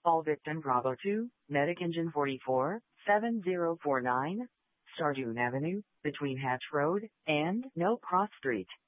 All victim Bravo 2, Medic Engine 44, 7049, Stardoon Avenue, between Hatch Road and No Cross Street.